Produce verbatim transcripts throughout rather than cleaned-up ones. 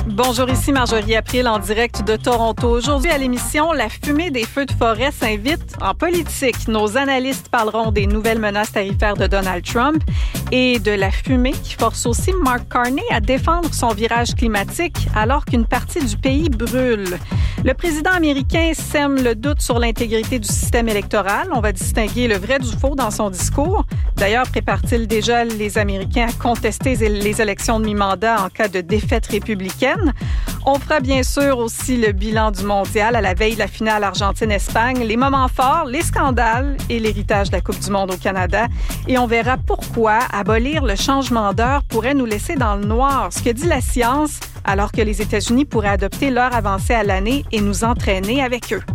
Bonjour, ici Marjorie April en direct de Toronto. Aujourd'hui à l'émission, la fumée des feux de forêt s'invite en politique. Nos analystes parleront des nouvelles menaces tarifaires de Donald Trump et de la fumée qui force aussi Mark Carney à défendre son virage climatique alors qu'une partie du pays brûle. Le président américain sème le doute sur l'intégrité du système électoral. On va distinguer le vrai du faux dans son discours. D'ailleurs, prépare-t-il déjà les Américains à contester les élections de mi-mandat en cas de défaite républicaine? On fera bien sûr aussi le bilan du mondial à la veille de la finale Argentine-Espagne, les moments forts, les scandales et l'héritage de la Coupe du monde au Canada. Et on verra pourquoi abolir le changement d'heure pourrait nous laisser dans le noir. Ce que dit la science, alors que les États-Unis pourraient adopter l'heure avancée à l'année et nous entraîner avec eux.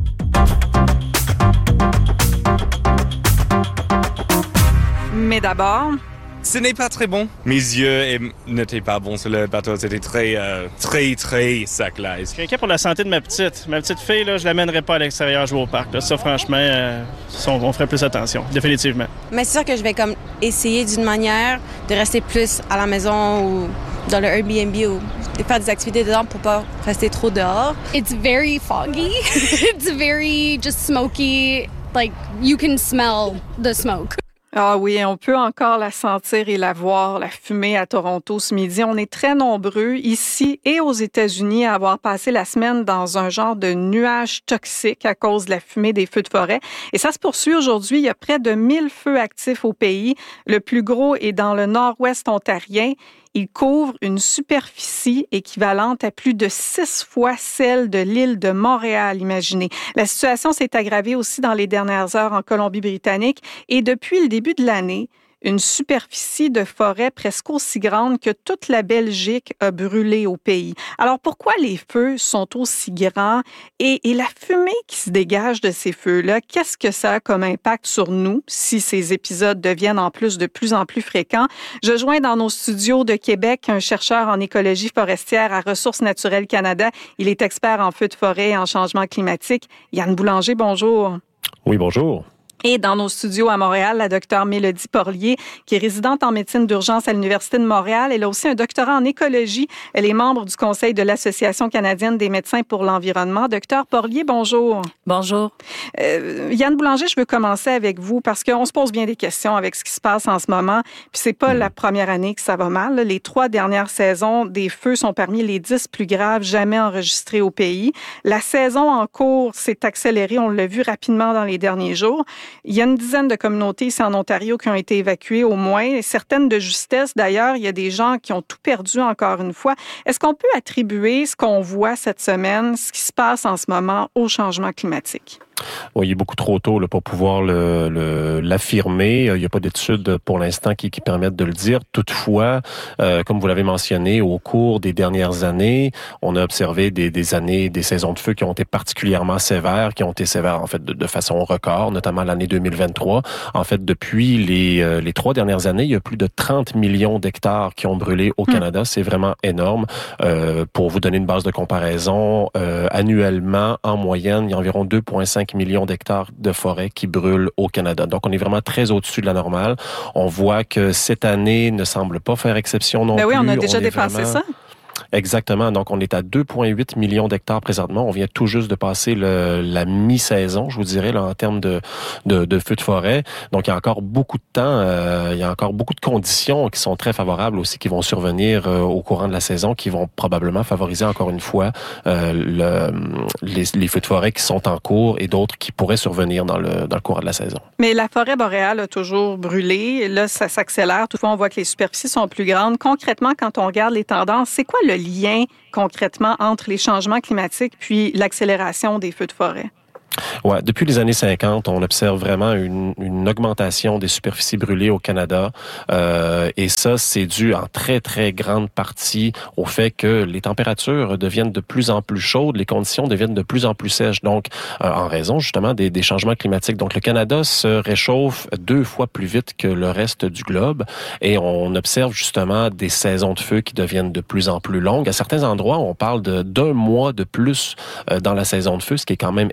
Mais d'abord... Ce n'est pas très bon. Mes yeux n'étaient pas bons sur le bateau. C'était très, euh, très, très sec, là. Je suis inquiet pour la santé de ma petite. Ma petite fille, là, je l'amènerai pas à l'extérieur jouer au parc. Là. Ça, franchement, euh, on, on ferait plus attention, définitivement. Mais c'est sûr que je vais comme essayer d'une manière de rester plus à la maison ou dans le Airbnb ou de faire des activités dedans pour pas rester trop dehors. It's very foggy. It's very just smoky. Like, you can smell the smoke. Ah oui, on peut encore la sentir et la voir, la fumée à Toronto ce midi. On est très nombreux ici et aux États-Unis à avoir passé la semaine dans un genre de nuage toxique à cause de la fumée des feux de forêt. Et ça se poursuit aujourd'hui. Il y a près de mille feux actifs au pays. Le plus gros est dans le nord-ouest ontarien. Il couvre une superficie équivalente à plus de six fois celle de l'île de Montréal, imaginez. La situation s'est aggravée aussi dans les dernières heures en Colombie-Britannique et depuis le début de l'année, une superficie de forêt presque aussi grande que toute la Belgique a brûlé au pays. Alors, pourquoi les feux sont aussi grands et, et la fumée qui se dégage de ces feux-là, qu'est-ce que ça a comme impact sur nous si ces épisodes deviennent en plus de plus en plus fréquents? Je joins dans nos studios de Québec un chercheur en écologie forestière à Ressources naturelles Canada. Il est expert en feux de forêt et en changement climatique. Yann Boulanger, bonjour. Oui, bonjour. Et dans nos studios à Montréal, la docteure Mélodie Porlier, qui est résidente en médecine d'urgence à l'Université de Montréal. Elle a aussi un doctorat en écologie. Elle est membre du Conseil de l'Association canadienne des médecins pour l'environnement. Docteur Porlier, bonjour. Bonjour. Euh, Yann Boulanger, je veux commencer avec vous parce qu'on se pose bien des questions avec ce qui se passe en ce moment. Puis c'est pas mmh. la première année que ça va mal. Les trois dernières saisons, des feux sont parmi les dix plus graves jamais enregistrés au pays. La saison en cours s'est accélérée, on l'a vu rapidement dans les derniers jours. Il y a une dizaine de communautés ici en Ontario qui ont été évacuées au moins, et certaines de justesse. D'ailleurs, il y a des gens qui ont tout perdu encore une fois. Est-ce qu'on peut attribuer ce qu'on voit cette semaine, ce qui se passe en ce moment, au changement climatique? Oui, il est beaucoup trop tôt là, pour pouvoir le, le, l'affirmer. Il n'y a pas d'études pour l'instant qui, qui permettent de le dire. Toutefois, euh, comme vous l'avez mentionné, au cours des dernières années, on a observé des, des années, des saisons de feu qui ont été particulièrement sévères, qui ont été sévères en fait de, de façon record, notamment l'année deux mille vingt-trois. En fait, depuis les, euh, les trois dernières années, il y a plus de trente millions d'hectares qui ont brûlé au Canada. Mmh. C'est vraiment énorme. Euh, pour vous donner une base de comparaison, euh, annuellement, en moyenne, il y a environ deux virgule cinq millions d'hectares de forêt qui brûlent au Canada. Donc, on est vraiment très au-dessus de la normale. On voit que cette année ne semble pas faire exception non ben plus. Oui, on a déjà on dépassé vraiment... ça. Exactement. Donc, on est à deux virgule huit millions d'hectares présentement. On vient tout juste de passer le, la mi-saison, je vous dirais, là, en termes de, de, de feux de forêt. Donc, il y a encore beaucoup de temps, euh, il y a encore beaucoup de conditions qui sont très favorables aussi, qui vont survenir euh, au courant de la saison, qui vont probablement favoriser encore une fois euh, le, les, les feux de forêt qui sont en cours et d'autres qui pourraient survenir dans le, dans le courant de la saison. Mais la forêt boréale a toujours brûlé. Là, ça s'accélère. Toutefois, on voit que les superficies sont plus grandes. Concrètement, quand on regarde les tendances, c'est quoi le lien concrètement entre les changements climatiques puis l'accélération des feux de forêt? Ouais, depuis les années cinquante, on observe vraiment une, une augmentation des superficies brûlées au Canada. Euh, et ça, c'est dû en très, très grande partie au fait que les températures deviennent de plus en plus chaudes, les conditions deviennent de plus en plus sèches. Donc, euh, en raison justement des, des changements climatiques. Donc, le Canada se réchauffe deux fois plus vite que le reste du globe. Et on observe justement des saisons de feu qui deviennent de plus en plus longues. À certains endroits, on parle de, d'un mois de plus euh, dans la saison de feu, ce qui est quand même énorme.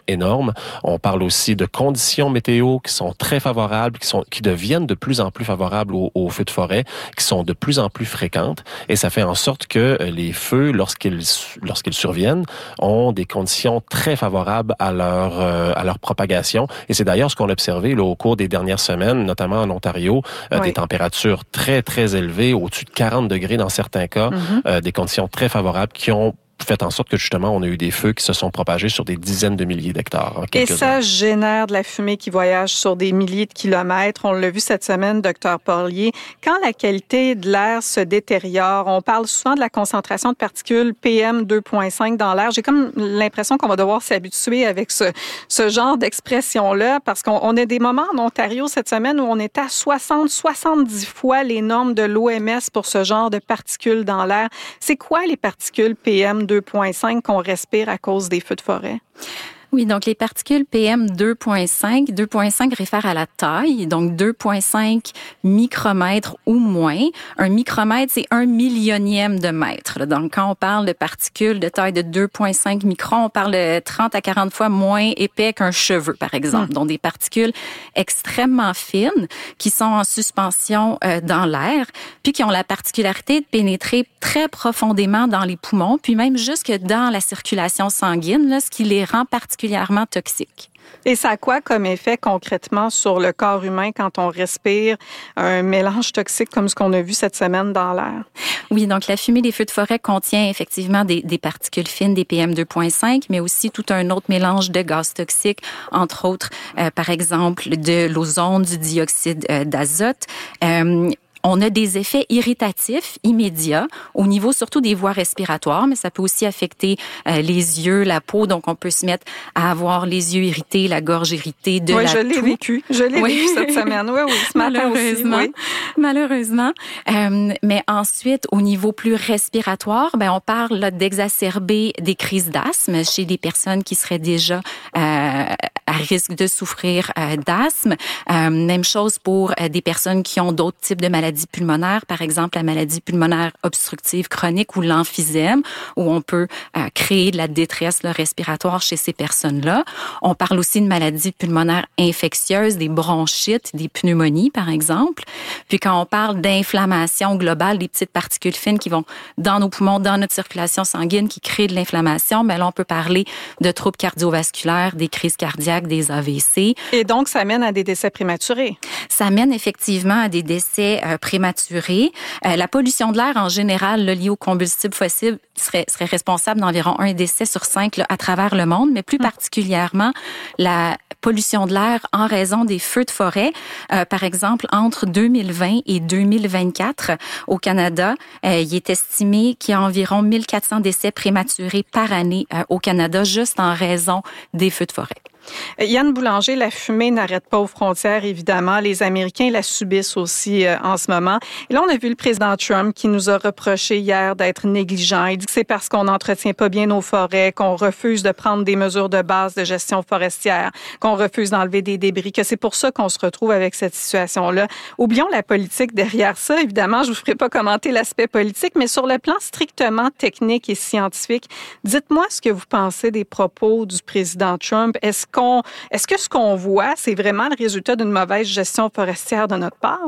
novembre. On parle aussi de conditions météo qui sont très favorables, qui sont qui deviennent de plus en plus favorables aux, aux feux de forêt, qui sont de plus en plus fréquentes. Et ça fait en sorte que les feux, lorsqu'ils lorsqu'ils surviennent, ont des conditions très favorables à leur euh, à leur propagation. Et c'est d'ailleurs ce qu'on a observé là, au cours des dernières semaines, notamment en Ontario, euh, oui. des températures très très élevées, au-dessus de quarante degrés dans certains cas, mm-hmm. euh, des conditions très favorables qui ont fait en sorte que, justement, on a eu des feux qui se sont propagés sur des dizaines de milliers d'hectares. Et ça heures. génère de la fumée qui voyage sur des milliers de kilomètres. On l'a vu cette semaine, docteur Porlier. Quand la qualité de l'air se détériore, on parle souvent de la concentration de particules P M deux virgule cinq dans l'air. J'ai comme l'impression qu'on va devoir s'habituer avec ce, ce genre d'expression-là, parce qu'on on a des moments en Ontario cette semaine où on est à soixante à soixante-dix fois les normes de l'O M S pour ce genre de particules dans l'air. C'est quoi les particules P M deux virgule cinq qu'on respire à cause des feux de forêt? Oui, donc les particules P M deux virgule cinq, deux virgule cinq réfère à la taille, donc deux virgule cinq micromètres ou moins. Un micromètre, c'est un millionième de mètre. Donc, quand on parle de particules de taille de deux virgule cinq microns, on parle de trente à quarante fois moins épais qu'un cheveu, par exemple. Mmh. Donc, des particules extrêmement fines qui sont en suspension euh, dans l'air, puis qui ont la particularité de pénétrer très profondément dans les poumons, puis même jusque dans la circulation sanguine, là, ce qui les rend particulièrement particulièrement toxique. Et ça a quoi comme effet concrètement sur le corps humain quand on respire un mélange toxique comme ce qu'on a vu cette semaine dans l'air? Oui, donc la fumée des feux de forêt contient effectivement des, des particules fines, des P M deux virgule cinq, mais aussi tout un autre mélange de gaz toxiques, entre autres, euh, par exemple, de l'ozone, du dioxyde euh, d'azote. Euh, On a des effets irritatifs immédiats au niveau surtout des voies respiratoires, mais ça peut aussi affecter euh, les yeux, la peau. Donc, on peut se mettre à avoir les yeux irrités, la gorge irritée, de oui, la toux. Oui, je l'ai vécu. Je l'ai oui. vécu cette semaine. Oui, oui, ce matin aussi. Oui. Malheureusement. Euh, mais ensuite, au niveau plus respiratoire, ben on parle là, d'exacerber des crises d'asthme chez des personnes qui seraient déjà euh, à risque de souffrir euh, d'asthme. Euh, même chose pour euh, des personnes qui ont d'autres types de maladies pulmonaires, par exemple la maladie pulmonaire obstructive chronique ou l'emphysème, où on peut euh, créer de la détresse là, respiratoire chez ces personnes-là. On parle aussi de maladies pulmonaires infectieuses, des bronchites, des pneumonies, par exemple. Puis quand on parle d'inflammation globale, des petites particules fines qui vont dans nos poumons, dans notre circulation sanguine, qui créent de l'inflammation, mais là, on peut parler de troubles cardiovasculaires, des crises cardiaques, des A V C. Et donc, ça mène à des décès prématurés? Ça mène effectivement à des décès euh, prématurés. Euh, la pollution de l'air, en général, là, liée aux combustibles fossiles, serait, serait responsable d'environ un décès sur cinq là, à travers le monde, mais plus particulièrement la pollution de l'air en raison des feux de forêt. Euh, par exemple, entre deux mille vingt et deux mille vingt-quatre, au Canada, euh, il est estimé qu'il y a environ mille quatre cents décès prématurés par année euh, au Canada, juste en raison des feux de forêt. Yann Boulanger, la fumée n'arrête pas aux frontières, évidemment. Les Américains la subissent aussi euh, en ce moment. Et là, on a vu le président Trump qui nous a reproché hier d'être négligent. Il dit que c'est parce qu'on n'entretient pas bien nos forêts, qu'on refuse de prendre des mesures de base de gestion forestière, qu'on refuse d'enlever des débris, que c'est pour ça qu'on se retrouve avec cette situation-là. Oublions la politique derrière ça. Évidemment, je ne vous ferai pas commenter l'aspect politique, mais sur le plan strictement technique et scientifique, dites-moi ce que vous pensez des propos du président Trump. Est-ce qu'on, est-ce que ce qu'on voit, c'est vraiment le résultat d'une mauvaise gestion forestière de notre part?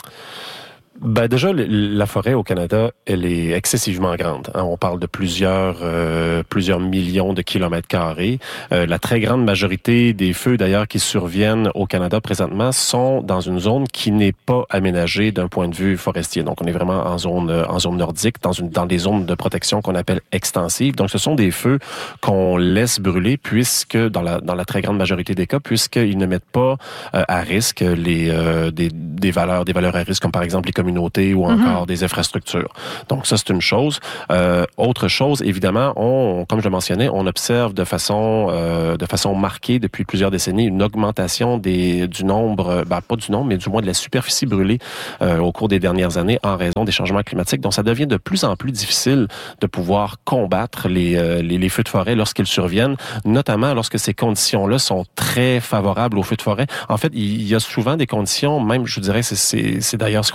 Ben déjà, la forêt au Canada, elle est excessivement grande. On parle de plusieurs euh, plusieurs millions de kilomètres carrés. Euh, la très grande majorité des feux, d'ailleurs, qui surviennent au Canada présentement, sont dans une zone qui n'est pas aménagée d'un point de vue forestier. Donc, on est vraiment en zone en zone nordique, dans une dans des zones de protection qu'on appelle extensives. Donc, ce sont des feux qu'on laisse brûler, puisque dans la dans la très grande majorité des cas, puisqu'ils ne mettent pas euh, à risque les euh, des des valeurs des valeurs à risque, comme par exemple les communautés ou encore mm-hmm. des infrastructures. Donc ça, c'est une chose. Euh, autre chose, évidemment, on, comme je le mentionnais, on observe de façon euh, de façon marquée depuis plusieurs décennies une augmentation des du nombre, ben, pas du nombre, mais du moins de la superficie brûlée euh, au cours des dernières années en raison des changements climatiques. Donc ça devient de plus en plus difficile de pouvoir combattre les euh, les, les feux de forêt lorsqu'ils surviennent, notamment lorsque ces conditions-là sont très favorables aux feux de forêt. En fait, il y a souvent des conditions, même je dirais, c'est c'est, c'est d'ailleurs ce qu'on a observé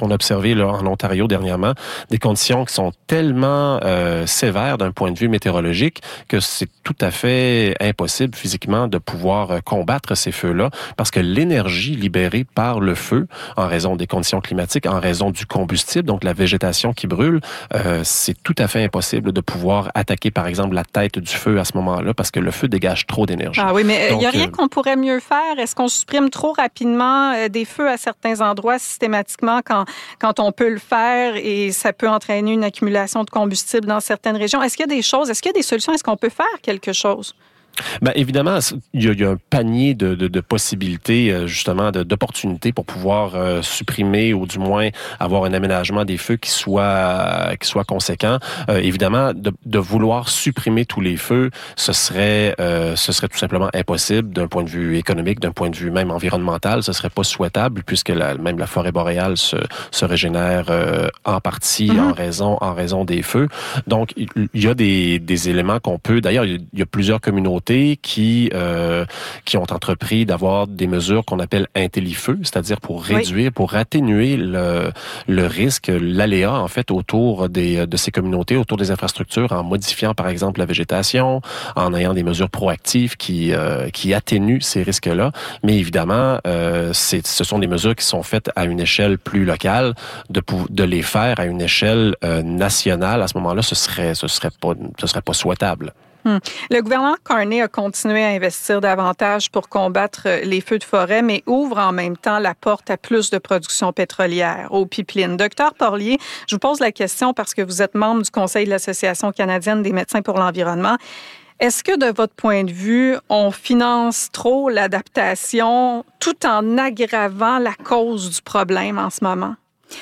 observé là, en Ontario dernièrement des conditions qui sont tellement euh, sévères d'un point de vue météorologique que c'est tout à fait impossible physiquement de pouvoir combattre ces feux-là parce que l'énergie libérée par le feu, en raison des conditions climatiques, en raison du combustible, donc la végétation qui brûle, euh, c'est tout à fait impossible de pouvoir attaquer, par exemple, la tête du feu à ce moment-là parce que le feu dégage trop d'énergie. Ah oui, mais il n'y a rien euh, qu'on pourrait mieux faire. Est-ce qu'on supprime trop rapidement euh, des feux à certains endroits systématiquement quand, quand on peut le faire et ça peut entraîner une accumulation de combustible dans certaines régions? Est-ce qu'il y a des choses, est-ce qu'il y a des solutions? Est-ce qu'on peut faire quelque chose? Ben évidemment, il y, a, il y a un panier de, de, de possibilités, justement, de, d'opportunités pour pouvoir euh, supprimer ou du moins avoir un aménagement des feux qui soit qui soit conséquent. Euh, évidemment, de, de vouloir supprimer tous les feux, ce serait euh, ce serait tout simplement impossible d'un point de vue économique, d'un point de vue même environnemental. Ce serait pas souhaitable puisque la, même la forêt boréale se, se régénère euh, en partie mm-hmm. en raison en raison des feux. Donc, il y a des, des éléments qu'on peut. D'ailleurs, il y a plusieurs communautés qui euh, qui ont entrepris d'avoir des mesures qu'on appelle intellifeux, c'est-à-dire pour réduire, oui. pour atténuer le le risque, l'aléa en fait autour des de ces communautés, autour des infrastructures, en modifiant par exemple la végétation, en ayant des mesures proactives qui euh, qui atténuent ces risques-là. Mais évidemment, euh, c'est ce sont des mesures qui sont faites à une échelle plus locale. De de les faire à une échelle euh, nationale, à ce moment-là, ce serait ce serait pas ce serait pas souhaitable. Hum. Le gouvernement Carney a continué à investir davantage pour combattre les feux de forêt, mais ouvre en même temps la porte à plus de production pétrolière, aux pipelines. Docteur Porlier, je vous pose la question parce que vous êtes membre du Conseil de l'Association canadienne des médecins pour l'environnement. Est-ce que, de votre point de vue, on finance trop l'adaptation tout en aggravant la cause du problème en ce moment?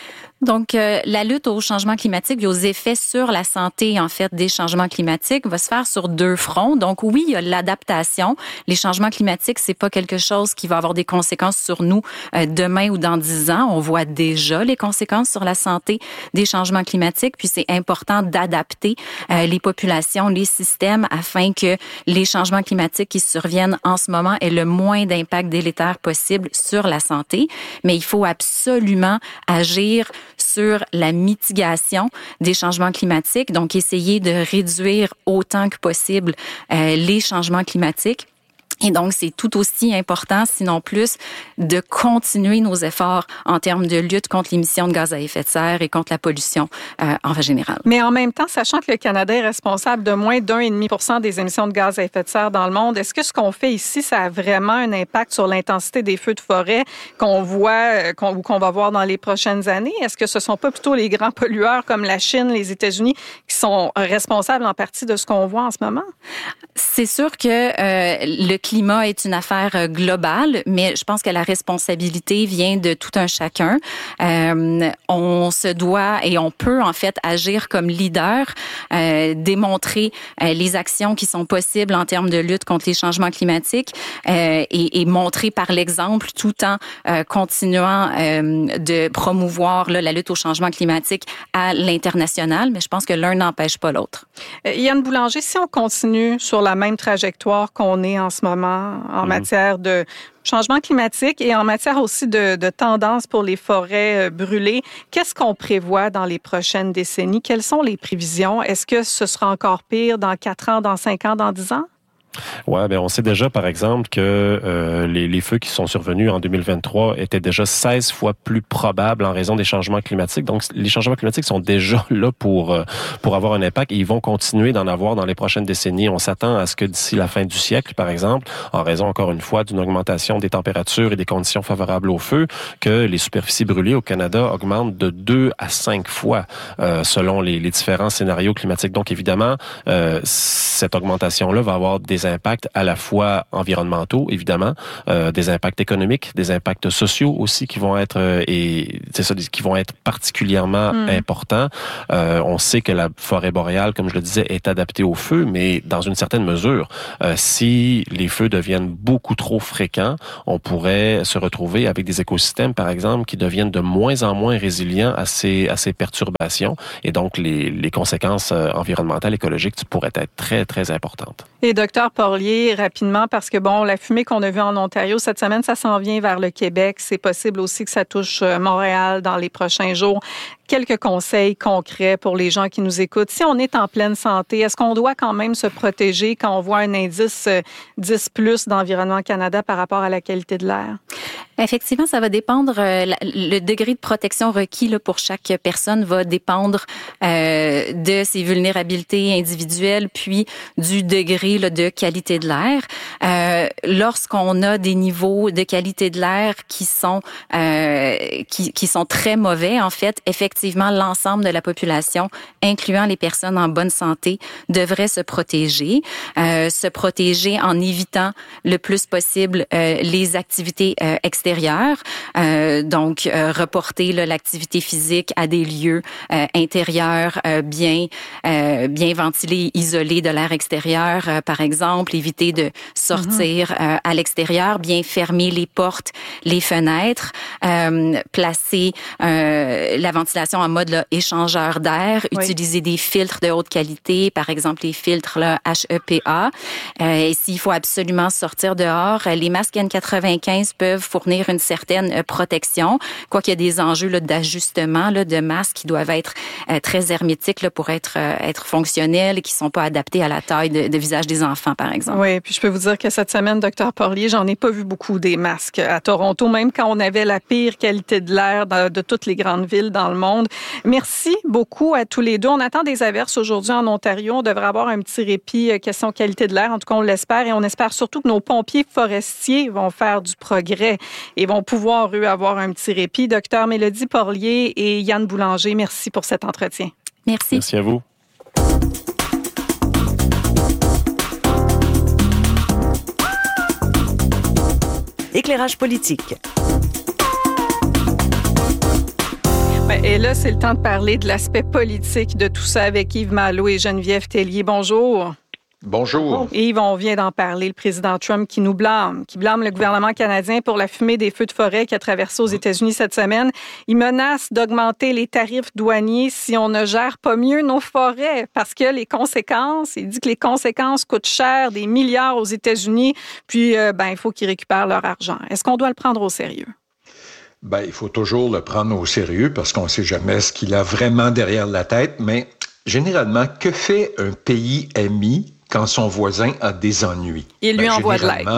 Donc, euh, la lutte au changement climatique et aux effets sur la santé, en fait, des changements climatiques va se faire sur deux fronts. Donc, oui, il y a l'adaptation. Les changements climatiques, c'est pas quelque chose qui va avoir des conséquences sur nous euh, demain ou dans dix ans. On voit déjà les conséquences sur la santé des changements climatiques. Puis, c'est important d'adapter euh, les populations, les systèmes, afin que les changements climatiques qui surviennent en ce moment aient le moins d'impact délétère possible sur la santé. Mais il faut absolument agir sur la mitigation des changements climatiques, donc essayer de réduire autant que possible euh, les changements climatiques. Et donc, c'est tout aussi important, sinon plus, de continuer nos efforts en termes de lutte contre l'émission de gaz à effet de serre et contre la pollution euh, en général. Mais en même temps, sachant que le Canada est responsable de moins d'un virgule cinq pour cent des émissions de gaz à effet de serre dans le monde, est-ce que ce qu'on fait ici, ça a vraiment un impact sur l'intensité des feux de forêt qu'on voit qu'on, ou qu'on va voir dans les prochaines années? Est-ce que ce ne sont pas plutôt les grands pollueurs comme la Chine, les États-Unis qui sont responsables en partie de ce qu'on voit en ce moment? C'est sûr que euh, le climat est une affaire globale, mais je pense que la responsabilité vient de tout un chacun. Euh, on se doit et on peut en fait agir comme leader, euh, démontrer euh, les actions qui sont possibles en termes de lutte contre les changements climatiques euh, et, et montrer par l'exemple tout en euh, continuant euh, de promouvoir là, la lutte au changement climatique à l'international. Mais je pense que l'un n'empêche pas l'autre. Euh, Yann Boulanger, si on continue sur la même trajectoire qu'on est en ce moment en mmh. matière de changement climatique et en matière aussi de, de tendance pour les forêts brûlées, qu'est-ce qu'on prévoit dans les prochaines décennies? Quelles sont les prévisions? Est-ce que ce sera encore pire dans quatre ans, dans cinq ans, dans dix ans? Ouais, ben on sait déjà par exemple que euh, les, les feux qui sont survenus en deux mille vingt-trois étaient déjà seize fois plus probables en raison des changements climatiques. Donc les changements climatiques sont déjà là pour euh, pour avoir un impact et ils vont continuer d'en avoir dans les prochaines décennies. On s'attend à ce que d'ici la fin du siècle, par exemple, en raison encore une fois d'une augmentation des températures et des conditions favorables au feu, que les superficies brûlées au Canada augmentent de deux à cinq fois euh, selon les, les différents scénarios climatiques. Donc évidemment, euh, cette augmentation-là va avoir des impacts à la fois environnementaux, évidemment, euh, des impacts économiques, des impacts sociaux aussi qui vont être euh, et c'est ça, qui vont être particulièrement mmh. importants. Euh, on sait que la forêt boréale, comme je le disais, est adaptée au feu, mais dans une certaine mesure, euh, si les feux deviennent beaucoup trop fréquents, on pourrait se retrouver avec des écosystèmes, par exemple, qui deviennent de moins en moins résilients à ces à ces perturbations, et donc les les conséquences euh, environnementales, écologiques pourraient être très très importante. Et docteur Porlier, rapidement, parce que bon, la fumée qu'on a vue en Ontario cette semaine, ça s'en vient vers le Québec. C'est possible aussi que ça touche Montréal dans les prochains jours. Quelques conseils concrets pour les gens qui nous écoutent. Si on est en pleine santé, est-ce qu'on doit quand même se protéger quand on voit un indice dix plus d'Environnement Canada par rapport à la qualité de l'air? Effectivement, ça va dépendre. Euh, le degré de protection requis là, pour chaque personne va dépendre euh, de ses vulnérabilités individuelles, puis du degré là, de qualité de l'air. Euh, lorsqu'on a des niveaux de qualité de l'air qui sont euh, qui, qui sont très mauvais, en fait, effectivement, l'ensemble de la population, incluant les personnes en bonne santé, devrait se protéger. Euh, se protéger en évitant le plus possible euh, les activités euh, extérieures. Euh, donc, euh, reporter là, l'activité physique à des lieux euh, intérieurs euh, bien euh, bien ventilés, isolés de l'air extérieur, euh, par exemple. Éviter de sortir mm-hmm. euh, à l'extérieur, bien fermer les portes, les fenêtres, euh, placer euh, la ventilation en mode là, échangeur d'air, oui. Utiliser des filtres de haute qualité, par exemple les filtres là, H E P A. Euh, et s'il faut absolument sortir dehors, les masques N quatre-vingt-quinze peuvent fournir une certaine protection, quoiqu'il y a des enjeux là, d'ajustement là, de masques qui doivent être euh, très hermétiques là, pour être euh, être fonctionnels et qui sont pas adaptés à la taille de, de visage des enfants, par exemple. Oui, puis je peux vous dire que cette semaine, docteur Porlier, j'en ai pas vu beaucoup des masques à Toronto, même quand on avait la pire qualité de l'air de, de toutes les grandes villes dans le monde. Merci beaucoup à tous les deux. On attend des averses aujourd'hui en Ontario. On devrait avoir un petit répit question qualité de l'air. En tout cas, on l'espère et on espère surtout que nos pompiers forestiers vont faire du progrès et vont pouvoir, eux, avoir un petit répit. Docteur Mélodie Porlier et Yann Boulanger, merci pour cet entretien. Merci. Merci à vous. Éclairage politique. Et là, c'est le temps de parler de l'aspect politique de tout ça avec Yves Malo et Geneviève Tellier. Bonjour. Bonjour. Yves, on vient d'en parler, le président Trump qui nous blâme, qui blâme le gouvernement canadien pour la fumée des feux de forêt qui a traversé aux États-Unis cette semaine. Il menace d'augmenter les tarifs douaniers si on ne gère pas mieux nos forêts parce que les conséquences, il dit que les conséquences coûtent cher, des milliards aux États-Unis, puis euh, ben il faut qu'ils récupèrent leur argent. Est-ce qu'on doit le prendre au sérieux? Ben, il faut toujours le prendre au sérieux parce qu'on ne sait jamais ce qu'il a vraiment derrière la tête, mais généralement, que fait un pays ami quand son voisin a des ennuis? Il lui ben, envoie de l'aide.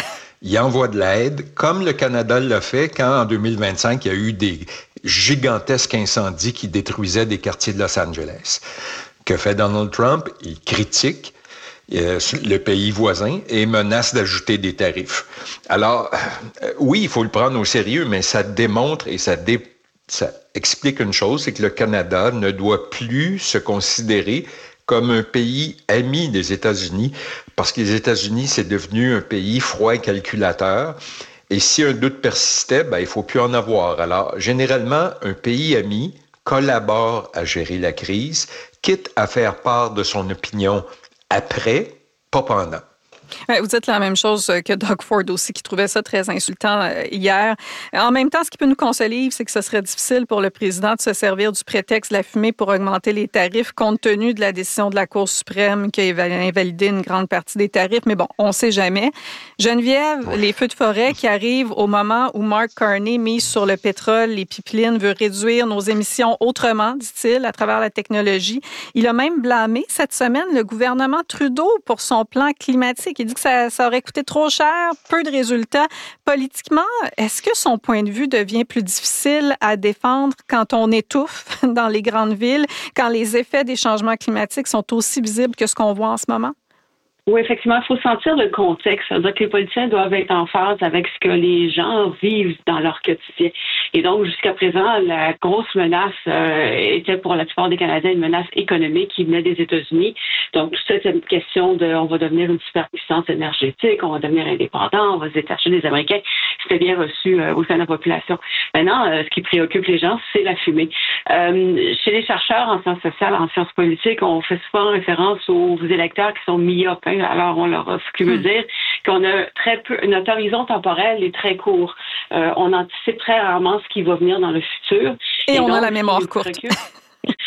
Il envoie de l'aide, comme le Canada l'a fait quand, en deux mille vingt-cinq, il y a eu des gigantesques incendies qui détruisaient des quartiers de Los Angeles. Que fait Donald Trump? Il critique euh, le pays voisin et menace d'ajouter des tarifs. Alors, euh, oui, il faut le prendre au sérieux, mais ça démontre et ça, dé, ça explique une chose, c'est que le Canada ne doit plus se considérer comme un pays ami des États-Unis, parce que les États-Unis, c'est devenu un pays froid et calculateur. Et si un doute persistait, ben, il ne faut plus en avoir. Alors, généralement, un pays ami collabore à gérer la crise, quitte à faire part de son opinion après, pas pendant. Vous dites la même chose que Doug Ford aussi, qui trouvait ça très insultant hier. En même temps, ce qui peut nous consoler, c'est que ce serait difficile pour le président de se servir du prétexte de la fumée pour augmenter les tarifs, compte tenu de la décision de la Cour suprême qui a invalidé une grande partie des tarifs. Mais bon, on ne sait jamais. Geneviève, oui. Les feux de forêt qui arrivent au moment où Mark Carney mise sur le pétrole, les pipelines, veut réduire nos émissions autrement, dit-il, à travers la technologie. Il a même blâmé cette semaine le gouvernement Trudeau pour son plan climatique. Il dit que ça, ça aurait coûté trop cher, peu de résultats. Politiquement, est-ce que son point de vue devient plus difficile à défendre quand on étouffe dans les grandes villes, quand les effets des changements climatiques sont aussi visibles que ce qu'on voit en ce moment? Oui, effectivement, il faut sentir le contexte. C'est-à-dire que les politiciens doivent être en phase avec ce que les gens vivent dans leur quotidien. Et donc, jusqu'à présent, la grosse menace euh, était pour la plupart des Canadiens une menace économique qui venait des États-Unis. Donc, toute cette question de on va devenir une superpuissance énergétique, on va devenir indépendant, on va se détacher des Américains, c'était bien reçu euh, au sein de la population. Maintenant, euh, ce qui préoccupe les gens, c'est la fumée. Euh, chez les chercheurs en sciences sociales, en sciences politiques, on fait souvent référence aux électeurs qui sont myopes. Alors, on leur a ce qui veut dire qu'on a très peu, notre horizon temporel est très court. Euh, on anticipe très rarement ce qui va venir dans le futur. Et, Et on donc, a la mémoire courte.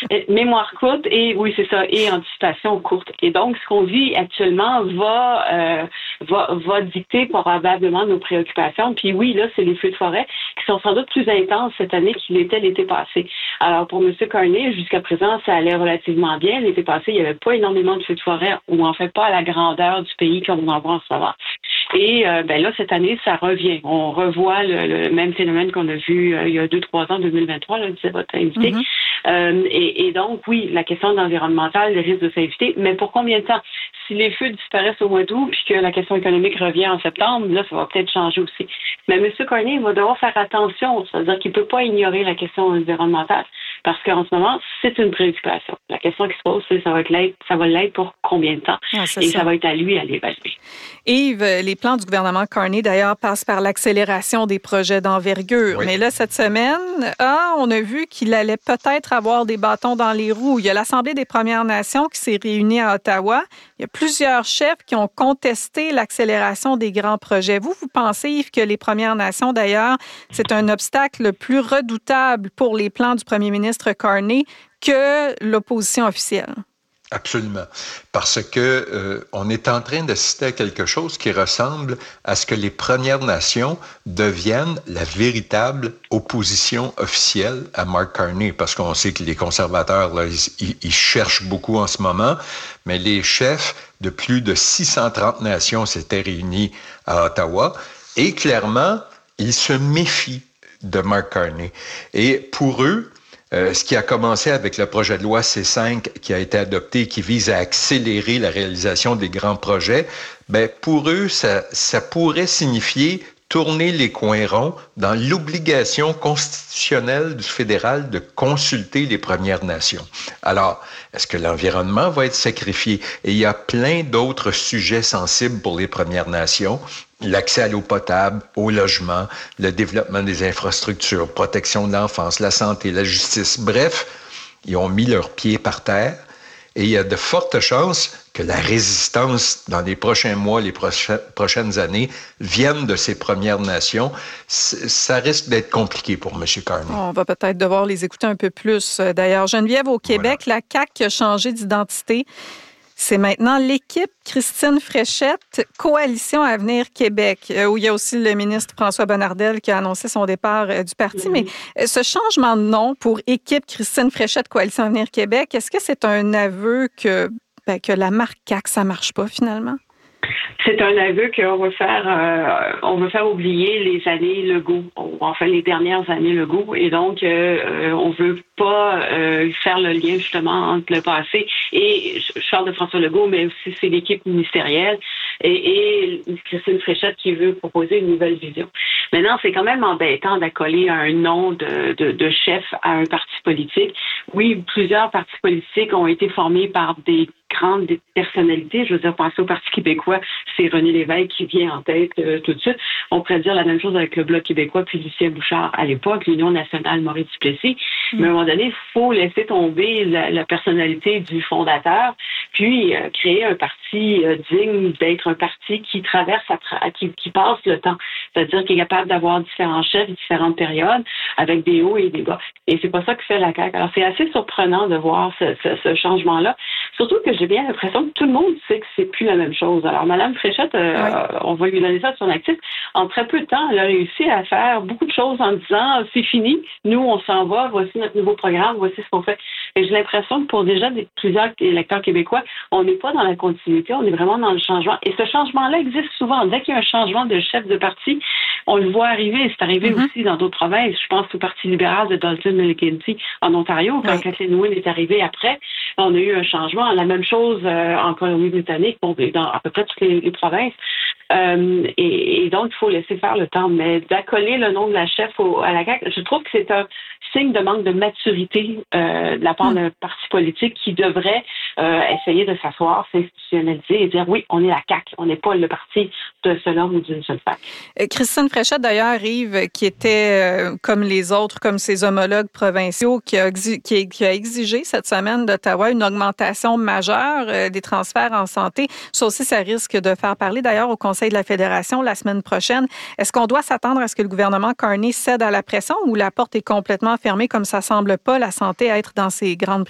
Mémoire courte et, oui, c'est ça, et anticipation courte. Et donc, ce qu'on vit actuellement va, euh, va, va dicter probablement nos préoccupations. Puis oui, là, c'est les feux de forêt qui sont sans doute plus intenses cette année qu'ils l'étaient l'été passé. Alors, pour M. Carney, jusqu'à présent, ça allait relativement bien. L'été passé, il n'y avait pas énormément de feux de forêt, ou en fait pas à la grandeur du pays comme on en voit en ce moment. Et euh, ben là, cette année, ça revient. On revoit le, le même phénomène qu'on a vu euh, il y a deux, trois ans, deux mille vingt-trois, là, disait votre invité. Mm-hmm. Euh, et, et donc, oui, la question environnementale, le risque de s'inviter, mais pour combien de temps? Si les feux disparaissent au mois d'août, puis que la question économique revient en septembre, là, ça va peut-être changer aussi. Mais M. Carney va devoir faire attention, c'est-à-dire qu'il ne peut pas ignorer la question environnementale, parce qu'en ce moment, c'est une préoccupation. La question qui se pose, c'est ça va être l'aide, ça va l'être pour combien de temps? Ah, et ça. ça va être à lui à l'évaluer. Yves, les plans du gouvernement Carney, d'ailleurs, passent par l'accélération des projets d'envergure. Oui. Mais là, cette semaine, ah, on a vu qu'il allait peut-être avoir des bâtons dans les roues. Il y a l'Assemblée des Premières Nations qui s'est réunie à Ottawa. Il y a plusieurs chefs qui ont contesté l'accélération des grands projets. Vous, vous pensez, Yves, que les Premières Nations, d'ailleurs, c'est un obstacle plus redoutable pour les plans du premier ministre Carney que l'opposition officielle? Absolument. Parce que euh, on est en train d'assister à quelque chose qui ressemble à ce que les Premières Nations deviennent la véritable opposition officielle à Mark Carney. Parce qu'on sait que les conservateurs, là, ils, ils cherchent beaucoup en ce moment, mais les chefs de plus de six cent trente nations s'étaient réunis à Ottawa et clairement, ils se méfient de Mark Carney. Et pour eux, Euh, ce qui a commencé avec le projet de loi C cinq qui a été adopté et qui vise à accélérer la réalisation des grands projets, ben pour eux, ça, ça pourrait signifier tourner les coins ronds dans l'obligation constitutionnelle du fédéral de consulter les Premières Nations. Alors, est-ce que l'environnement va être sacrifié? Et il y a plein d'autres sujets sensibles pour les Premières Nations. L'accès à l'eau potable, au logement, le développement des infrastructures, protection de l'enfance, la santé, la justice. Bref, ils ont mis leurs pieds par terre et il y a de fortes chances que la résistance dans les prochains mois, les prochaines, prochaines années vienne de ces Premières Nations. C- ça risque d'être compliqué pour M. Carney. On va peut-être devoir les écouter un peu plus. D'ailleurs, Geneviève, au Québec, voilà. La C A Q a changé d'identité. C'est maintenant l'équipe Christine Fréchette, Coalition Avenir Québec, où il y a aussi le ministre François Bonnardel qui a annoncé son départ du parti. Mm-hmm. Mais ce changement de nom pour équipe Christine Fréchette, Coalition Avenir Québec, est-ce que c'est un aveu que, ben, que la marque C A Q, ça ne marche pas finalement? C'est un aveu qu'on veut faire, euh, on veut faire oublier les années Legault, enfin les dernières années Legault, et donc euh, on veut pas euh, faire le lien justement entre le passé et je parle de François Legault, mais aussi c'est l'équipe ministérielle et, et Christine Fréchette qui veut proposer une nouvelle vision. Maintenant, c'est quand même embêtant d'accoler un nom de, de, de chef à un parti politique. Oui, plusieurs partis politiques ont été formés par des grandes personnalités. Je veux dire, penser au Parti québécois, c'est René Lévesque qui vient en tête euh, tout de suite. On pourrait dire la même chose avec le Bloc québécois, puis Lucien Bouchard à l'époque, l'Union nationale Maurice Duplessis. Mmh. Mais à un moment donné, il faut laisser tomber la, la personnalité du fondateur, puis euh, créer un parti euh, digne d'être un parti qui traverse, à tra- qui, qui passe le temps. C'est-à-dire qu'il est capable d'avoir différents chefs, différentes périodes, avec des hauts et des bas. Et c'est pas ça que fait la C A Q. Alors, c'est assez surprenant de voir ce, ce, ce changement-là. Surtout que j'ai bien l'impression que tout le monde sait que c'est plus la même chose. Alors, Mme Fréchette, euh, oui. on va lui donner ça de son actif. En très peu de temps, elle a réussi à faire beaucoup de choses en disant « c'est fini, nous, on s'en va, voici notre nouveau programme, voici ce qu'on fait ». Et j'ai l'impression que pour déjà des, plusieurs électeurs québécois, on n'est pas dans la continuité, on est vraiment dans le changement. Et ce changement-là existe souvent. Dès qu'il y a un changement de chef de parti, on le voit arriver. C'est arrivé mm-hmm. aussi dans d'autres provinces. Je pense au Parti libéral de Dalton McKenzie en Ontario, quand oui. Kathleen Wynne est arrivée après, on a eu un changement. La même chose euh, en Colombie-Britannique, bon, dans à peu près toutes les, les provinces. Euh, et, et donc, il faut laisser faire le temps. Mais d'accoler le nom de la chef au, à la C A Q, je trouve que c'est un signe de manque de maturité euh, de la part mmh. d'un parti politique qui devrait euh, essayer de s'asseoir, s'institutionnaliser et dire oui, on est la C A Q, on n'est pas le parti d'un seul homme ou d'une seule femme. Christine Fréchette, d'ailleurs, Yves, qui était euh, comme les autres, comme ses homologues provinciaux, qui a, exi- qui, a, qui a exigé cette semaine d'Ottawa une augmentation majeure euh, des transferts en santé. Ça aussi, ça risque de faire parler d'ailleurs au Conseil de la Fédération la semaine prochaine. Est-ce qu'on doit s'attendre à ce que le gouvernement Carney cède à la pression ou la porte est complètement fermée comme ça semble pas la santé être dans ses grandes